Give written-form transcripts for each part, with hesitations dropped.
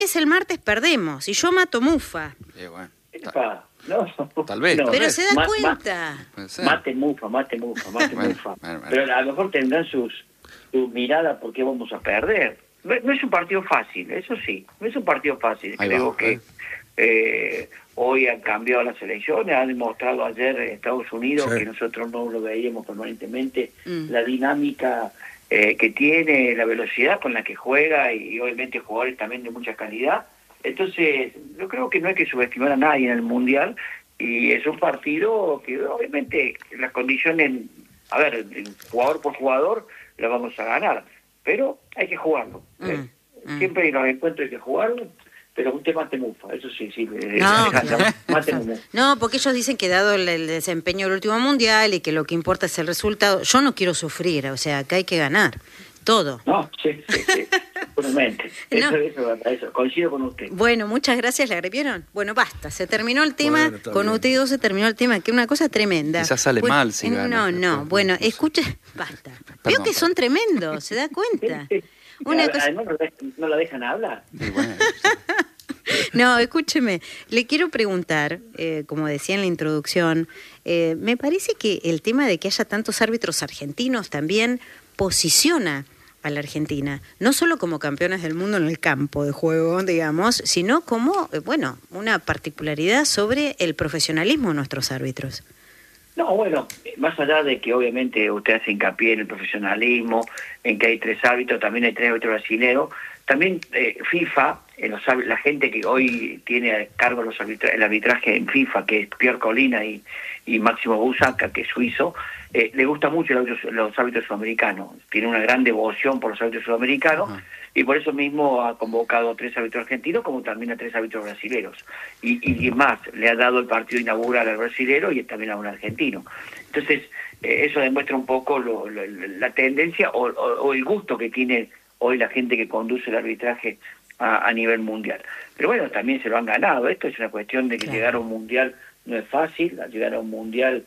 es el martes perdemos y yo mato mufa. Bueno, No, tal vez. no. Pero se da cuenta. Mate mufa. Bueno. Pero a lo mejor tendrán su mirada porque vamos a perder. No es un partido fácil, eso sí, no es un partido fácil. Ahí Creo va, que hoy han cambiado las elecciones, han demostrado ayer en Estados Unidos sí, que nosotros no lo veíamos permanentemente, la dinámica que tiene, la velocidad con la que juega y obviamente jugadores también de mucha calidad. Entonces, yo creo que no hay que subestimar a nadie en el Mundial y es un partido que obviamente las condiciones, a ver, jugador por jugador, la vamos a ganar, pero hay que jugarlo. Siempre en los encuentros hay que jugarlo, pero usted mate mufa, eso sí. Mate mufa. No, porque ellos dicen que dado el desempeño del último mundial y que lo que importa es el resultado, yo no quiero sufrir, o sea, que hay que ganar todo. No, sí. Seguramente. Eso, coincido con usted. Bueno, muchas gracias, ¿le agredieron? Bueno, basta, se terminó el tema, Bueno, con bien. ustedes dos se terminó el tema, que es una cosa tremenda. Quizás sale mal si gana. No, bueno, escuche, basta. Veo que son tremendos, ¿se da cuenta? Una cosa... Además, no la dejan hablar. Bueno, No, escúcheme, le quiero preguntar, como decía en la introducción, me parece que el tema de que haya tantos árbitros argentinos también posiciona a la Argentina, no solo como campeones del mundo en el campo de juego, digamos, sino como, una particularidad sobre el profesionalismo de nuestros árbitros. No, bueno, más allá de que obviamente usted hace hincapié en el profesionalismo, en que hay 3 árbitros, también hay 3 árbitros brasileños, también FIFA, la gente que hoy tiene a cargo el arbitraje en FIFA, que es Pierre Colina y Máximo Busaca, que es suizo, le gusta mucho los árbitros sudamericanos, tiene una gran devoción por los árbitros sudamericanos. Ajá. Y por eso mismo ha convocado 3 árbitros argentinos como también a 3 árbitros brasileños. Y más, le ha dado el partido inaugural al brasilero y también a un argentino. Entonces, eso demuestra un poco la tendencia o el gusto que tiene hoy la gente que conduce el arbitraje a nivel mundial. Pero bueno, también se lo han ganado. Esto es una cuestión de que llegar a un mundial no es fácil. Al llegar a un mundial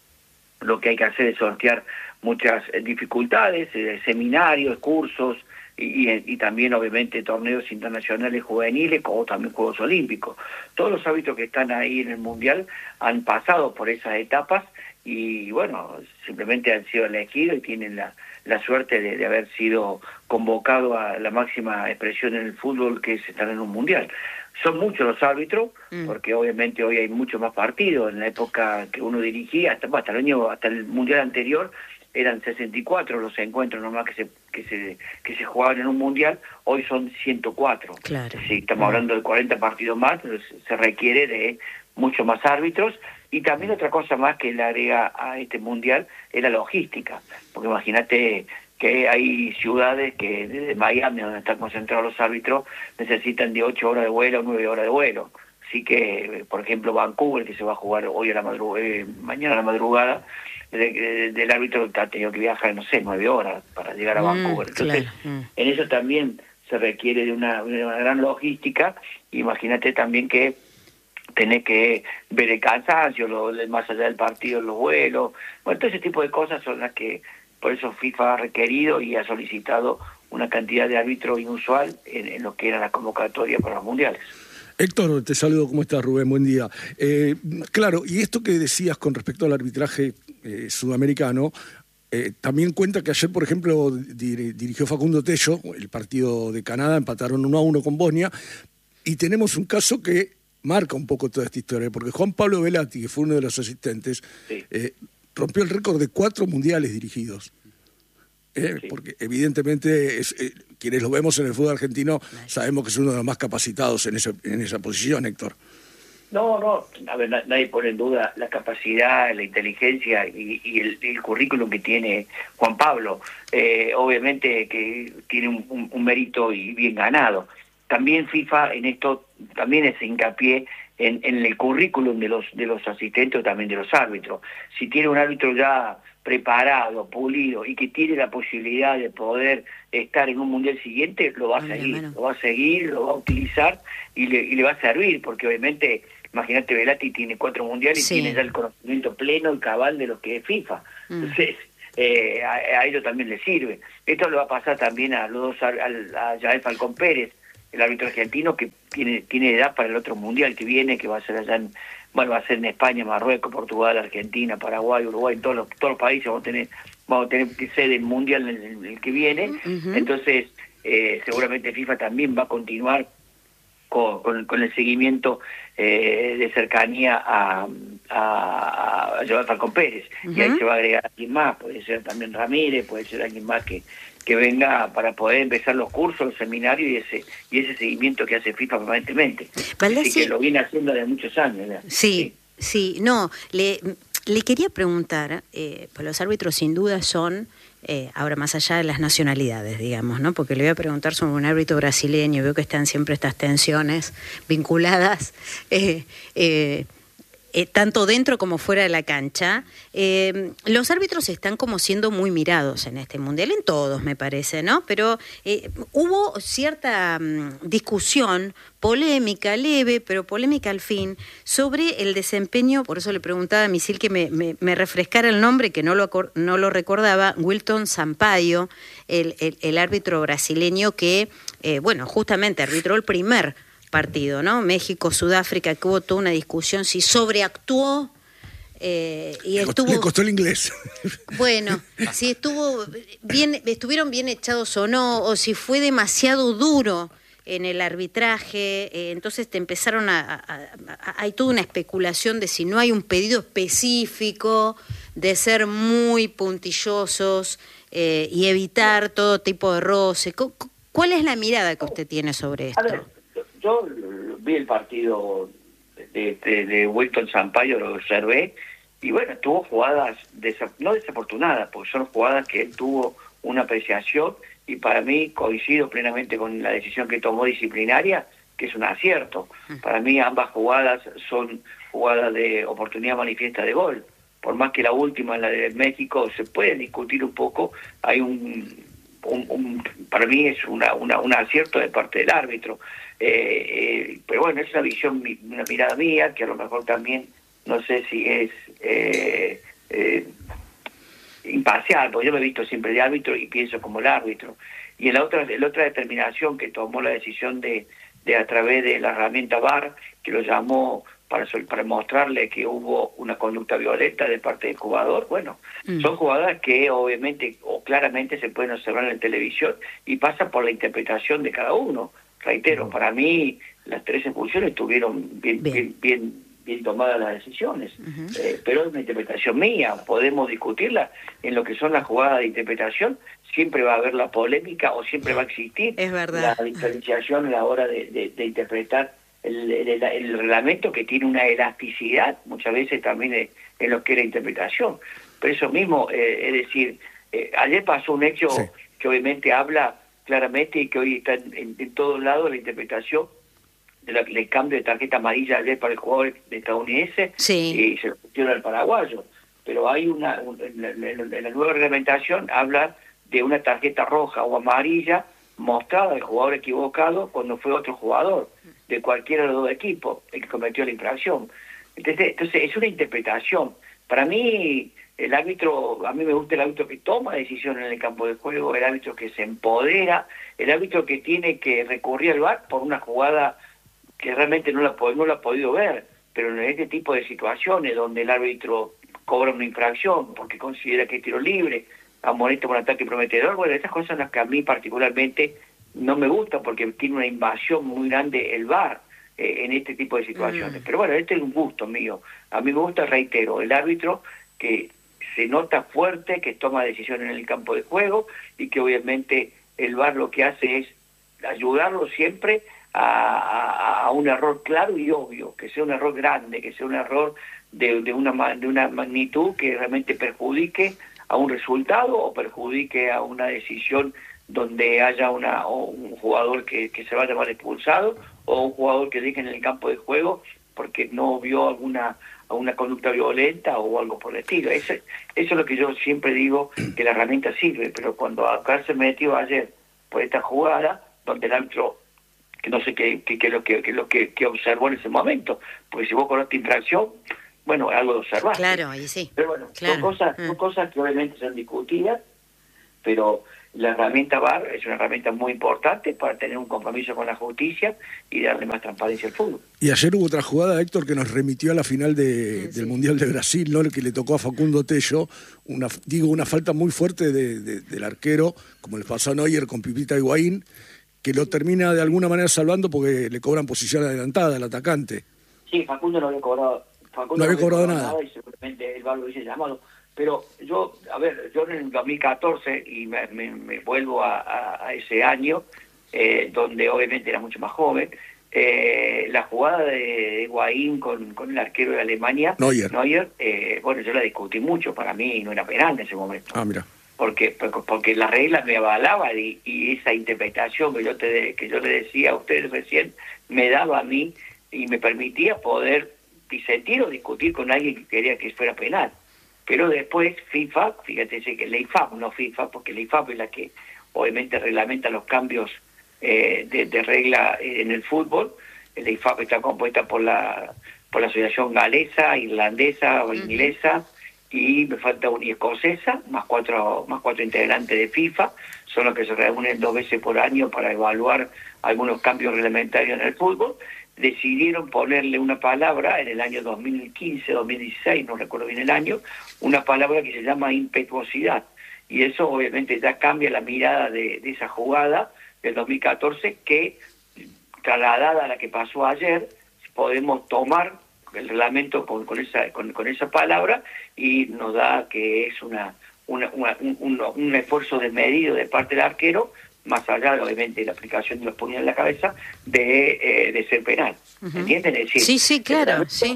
lo que hay que hacer es sortear muchas dificultades, seminarios, cursos, y también obviamente torneos internacionales juveniles como también Juegos Olímpicos. Todos los árbitros que están ahí en el Mundial han pasado por esas etapas y bueno, simplemente han sido elegidos y tienen la suerte de haber sido convocados a la máxima expresión en el fútbol, que es estar en un Mundial. Son muchos los árbitros, porque obviamente hoy hay muchos más partidos. En la época que uno dirigía, hasta el Mundial anterior, eran 64 los encuentros nomás que se jugaban en un mundial, hoy son 104. Claro. Si estamos hablando de 40 partidos más, pues se requiere de muchos más árbitros. Y también otra cosa más que le agrega a este mundial es la logística, porque imagínate que hay ciudades que desde Miami, donde están concentrados los árbitros, necesitan de 8 horas de vuelo o 9 horas de vuelo. Así que, por ejemplo, Vancouver, que se va a jugar hoy a mañana a la madrugada, del árbitro ha tenido que viajar, 9 horas para llegar a Vancouver. Entonces, en eso también se requiere de una gran logística. Imagínate también que tenés que ver el cansancio, más allá del partido, los vuelos. Bueno, todo ese tipo de cosas son las que, por eso FIFA ha requerido y ha solicitado una cantidad de árbitros inusual en lo que era la convocatoria para los mundiales. Héctor, te saludo, ¿cómo estás, Rubén? Buen día. Claro, y esto que decías con respecto al arbitraje sudamericano, también cuenta que ayer, por ejemplo, dirigió Facundo Tello, el partido de Canadá, empataron 1-1 con Bosnia, y tenemos un caso que marca un poco toda esta historia, porque Juan Pablo Velati, que fue uno de los asistentes, sí, rompió el récord de 4 mundiales dirigidos. Sí. Porque evidentemente quienes lo vemos en el fútbol argentino sabemos que es uno de los más capacitados en esa posición, Héctor. No, a ver, nadie pone en duda la capacidad, la inteligencia y el currículum que tiene Juan Pablo. Obviamente que tiene un mérito y bien ganado. También FIFA en esto también hace hincapié en el currículum de los asistentes o también de los árbitros. Si tiene un árbitro ya preparado, pulido y que tiene la posibilidad de poder estar en un mundial siguiente, lo va a seguir, lo va a utilizar y le va a servir, porque obviamente, imagínate, Velati tiene 4 mundiales y tiene ya el conocimiento pleno y cabal de lo que es FIFA. Entonces, a ellos también les sirve. Esto le va a pasar también a Yael Falcón Pérez, el árbitro argentino, que tiene edad para el otro mundial que viene, que va a ser allá va a ser en España, Marruecos, Portugal, Argentina, Paraguay, Uruguay, todos los países vamos a tener sede en mundial en el que viene. Entonces seguramente FIFA también va a continuar con el seguimiento de cercanía a Joan Falcón Pérez. Y ahí se va a agregar alguien más, puede ser también Ramírez, puede ser alguien más que venga para poder empezar los cursos, los seminarios y ese seguimiento que hace FIFA permanentemente. Así que lo viene haciendo desde muchos años. ¿verdad? Sí, no, le quería preguntar, pues los árbitros sin duda son, ahora más allá de las nacionalidades, digamos, ¿no? Porque le voy a preguntar sobre un árbitro brasileño, veo que están siempre estas tensiones vinculadas, tanto dentro como fuera de la cancha. Los árbitros están como siendo muy mirados en este mundial, en todos me parece, ¿no? Pero hubo cierta discusión, polémica, leve, pero polémica al fin, sobre el desempeño, por eso le preguntaba a Misil que me refrescara el nombre, que no lo recordaba, Wilton Sampaio, el árbitro brasileño que, justamente arbitró el primer partido, ¿no? México-Sudáfrica, que hubo toda una discusión si sobreactuó y le costó el inglés. Bueno, si estuvieron bien echados o no, o si fue demasiado duro en el arbitraje, entonces te empezaron hay toda una especulación de si no hay un pedido específico de ser muy puntillosos y evitar todo tipo de roce. ¿Cuál es la mirada que usted tiene sobre esto? A ver, yo vi el partido de Wilton Sampaio, lo observé, y bueno, tuvo jugadas no desafortunadas, porque son jugadas que él tuvo una apreciación, y para mí coincido plenamente con la decisión que tomó disciplinaria, que es un acierto. Para mí ambas jugadas son jugadas de oportunidad manifiesta de gol. Por más que la última, la de México, se puede discutir un poco, hay para mí es un acierto de parte del árbitro. Pero bueno, es una mirada mía, que a lo mejor también, no sé si es imparcial, porque yo me he visto siempre de árbitro y pienso como el árbitro. Y la otra determinación que tomó la decisión de a través de la herramienta VAR, que lo llamó para mostrarle que hubo una conducta violenta de parte del jugador, bueno, son jugadas que obviamente o claramente se pueden observar en la televisión y pasa por la interpretación de cada uno. Reitero, para mí las tres expulsiones estuvieron bien tomadas las decisiones, pero es una interpretación mía, podemos discutirla en lo que son las jugadas de interpretación, siempre va a haber la polémica o siempre va a existir la diferenciación a la hora de interpretar el reglamento, que tiene una elasticidad muchas veces también en lo que es la interpretación. Pero eso mismo, es decir, ayer pasó un hecho que obviamente habla claramente y que hoy está en todos lados la interpretación del cambio de tarjeta amarilla ayer para el jugador estadounidense y se lo pusieron al paraguayo. Pero hay en la nueva reglamentación habla de una tarjeta roja o amarilla mostrada al jugador equivocado cuando fue otro jugador de cualquiera de los dos equipos el que cometió la infracción. Entonces es una interpretación. Para mí el árbitro, a mí me gusta el árbitro que toma decisiones en el campo de juego, el árbitro que se empodera, el árbitro que tiene que recurrir al VAR por una jugada que realmente no la ha podido ver, pero en este tipo de situaciones donde el árbitro cobra una infracción porque considera que es tiro libre, amonesta por un ataque prometedor, bueno, esas cosas son las que a mí particularmente no me gustan porque tiene una invasión muy grande el VAR en este tipo de situaciones. Pero bueno, este es un gusto mío. A mí me gusta, reitero, el árbitro que se nota fuerte, que toma decisiones en el campo de juego y que obviamente el VAR lo que hace es ayudarlo siempre a un error claro y obvio, que sea un error grande, que sea un error de una magnitud que realmente perjudique a un resultado o perjudique a una decisión donde haya un jugador que se vaya mal expulsado o un jugador que deje en el campo de juego porque no vio alguna conducta violenta o algo por el estilo. Eso es lo que yo siempre digo, que la herramienta sirve, pero cuando acá se metió ayer por esta jugada, donde el árbitro, que no sé qué es lo que observó en ese momento, porque si vos conoces infracción, bueno, algo de observar. Claro, ahí sí. Pero bueno, claro. son cosas que obviamente son discutidas, pero la herramienta VAR es una herramienta muy importante para tener un compromiso con la justicia y darle más transparencia al fútbol. Y ayer hubo otra jugada, Héctor, que nos remitió a la final del Mundial de Brasil, ¿no? El que le tocó a Facundo Tello, una falta muy fuerte del arquero, como le pasó a Neuer con Pipita Higuaín, que lo termina de alguna manera salvando porque le cobran posición adelantada al atacante. Sí, Facundo no había cobrado, nada y seguramente el VAR lo hubiese llamado. Pero yo en el 2014, y me vuelvo a ese año, donde obviamente era mucho más joven, la jugada de Higuaín con el arquero de Alemania, Neuer, yo la discutí mucho, para mí no era penal en ese momento. Ah, mira. Porque la regla me avalaba y esa interpretación que yo le decía a ustedes recién me daba a mí y me permitía poder disentir o discutir con alguien que quería que fuera penal. Pero después FIFA, fíjate que la IFAB, no FIFA, porque la IFAB es la que obviamente reglamenta los cambios de regla en el fútbol. La IFAB está compuesta por la asociación galesa, irlandesa o inglesa, y me falta una escocesa, más cuatro integrantes de FIFA, son los que se reúnen 2 veces por año para evaluar algunos cambios reglamentarios en el fútbol. Decidieron ponerle una palabra en el año 2015, 2016, no recuerdo bien el año, una palabra que se llama impetuosidad. Y eso obviamente ya cambia la mirada de esa jugada del 2014 que, trasladada a la que pasó ayer, podemos tomar el reglamento con esa palabra y nos da que es un esfuerzo desmedido de parte del arquero, más allá de obviamente la aplicación de los puñales en la cabeza, de ser penal. ¿Entienden? Es decir, sí, claro, sí.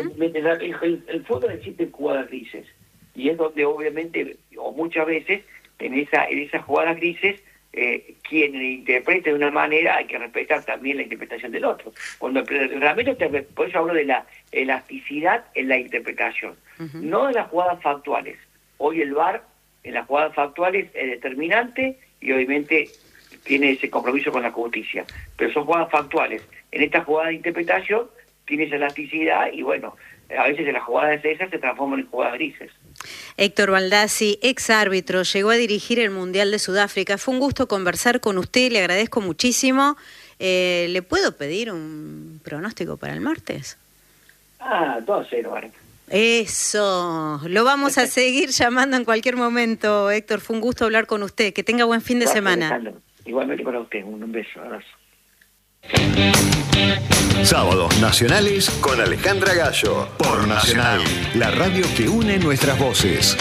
El fútbol existe en jugadas grises, y es donde obviamente, o muchas veces, en esas jugadas grises, quien interprete de una manera, hay que respetar también la interpretación del otro. Cuando el reglamento, por eso hablo de la elasticidad en la interpretación, no de las jugadas factuales. Hoy el VAR en las jugadas factuales es determinante y obviamente tiene ese compromiso con la justicia, pero son jugadas factuales. En esta jugada de interpretación tiene esa elasticidad y bueno, a veces en las jugadas esas se transforman en jugadas grises. Héctor Baldassi, ex árbitro, llegó a dirigir el Mundial de Sudáfrica. Fue un gusto conversar con usted, le agradezco muchísimo. ¿Le puedo pedir un pronóstico para el martes? 2-0, ¿vale? Eso, lo vamos a seguir llamando en cualquier momento, Héctor. Fue un gusto hablar con usted. Que tenga buen fin de semana. Alejandro. Igualmente para usted, un beso, abrazo. Sábados nacionales con Alejandra Gallo. Por Nacional, la radio que une nuestras voces.